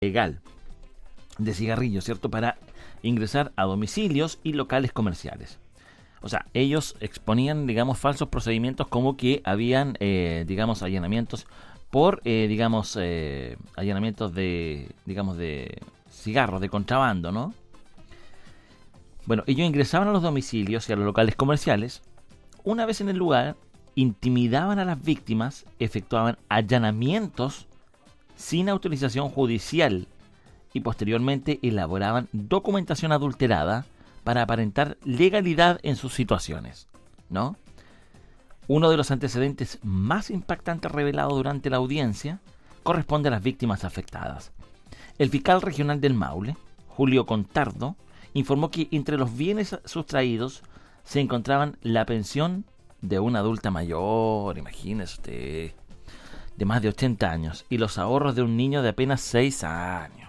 legal de cigarrillos, ¿cierto? Para ingresar a domicilios y locales comerciales. O sea, ellos exponían, digamos, falsos procedimientos como que habían, digamos, allanamientos por, allanamientos de, digamos, de cigarros, de contrabando, ¿no? Bueno, ellos ingresaban a los domicilios y a los locales comerciales. Una vez en el lugar, intimidaban a las víctimas, efectuaban allanamientos sin autorización judicial y posteriormente elaboraban documentación adulterada para aparentar legalidad en sus situaciones, ¿no? Uno de los antecedentes más impactantes revelados durante la audiencia corresponde a las víctimas afectadas. El fiscal regional del Maule, Julio Contardo, informó que entre los bienes sustraídos se encontraban la pensión de una adulta mayor, imagínese usted, de más de 80 años, y los ahorros de un niño de apenas 6 años.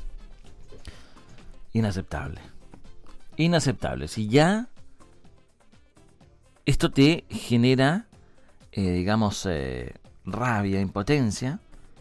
Inaceptable. Inaceptable. Si ya esto te genera, rabia, impotencia,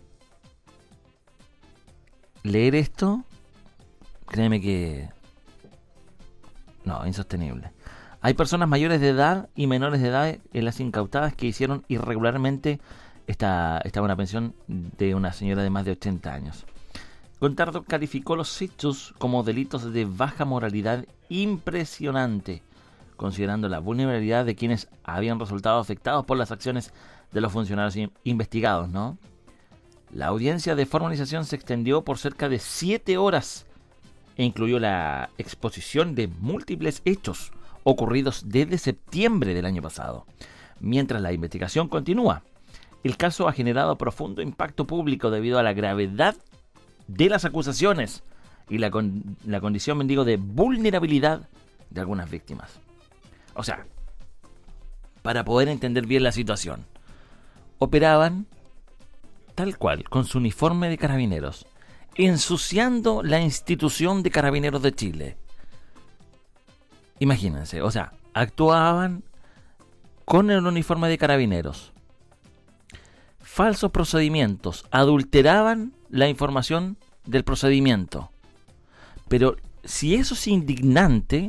leer esto, créeme que no, insostenible. Hay personas mayores de edad y menores de edad en las incautadas que hicieron irregularmente esta buena pensión de una señora de más de 80 años. Contardo calificó los hechos como delitos de baja moralidad impresionante, considerando la vulnerabilidad de quienes habían resultado afectados por las acciones de los funcionarios investigados, ¿no? La audiencia de formalización se extendió por cerca de 7 horas e incluyó la exposición de múltiples hechos ocurridos desde septiembre del año pasado. Mientras la investigación continúa, el caso ha generado profundo impacto público debido a la gravedad de las acusaciones y la condición, mendigo, de vulnerabilidad de algunas víctimas. O sea, para poder entender bien la situación, operaban tal cual, con su uniforme de carabineros, ensuciando la institución de Carabineros de Chile. Imagínense, o sea, actuaban con el uniforme de carabineros, falsos procedimientos, adulteraban la información del procedimiento. Pero si eso es indignante,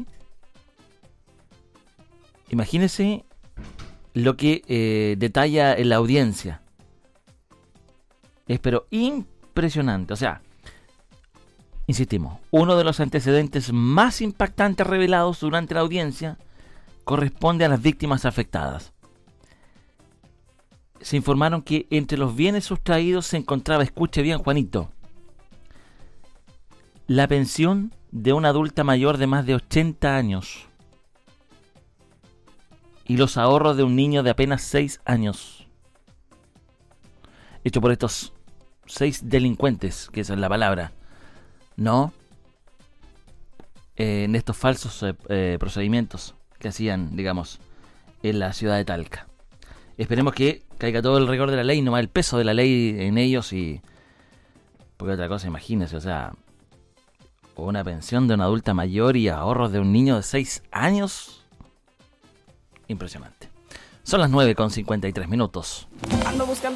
imagínense lo que detalla en la audiencia. Es pero impresionante, o sea, insistimos, uno de los antecedentes más impactantes revelados durante la audiencia corresponde a las víctimas afectadas. Se informaron que entre los bienes sustraídos se encontraba, escuche bien, Juanito, la pensión de una adulta mayor de más de 80 años y los ahorros de un niño de apenas 6 años, hecho por estos 6 delincuentes, que esa es la palabra, ¿no? En estos falsos procedimientos que hacían, digamos, en la ciudad de Talca. Esperemos que caiga todo el rigor de la ley, nomás el peso de la ley en ellos, y porque otra cosa, imagínense, o sea, una pensión de una adulta mayor y ahorros de un niño de 6 años, impresionante. Son las 9:53. Ando buscando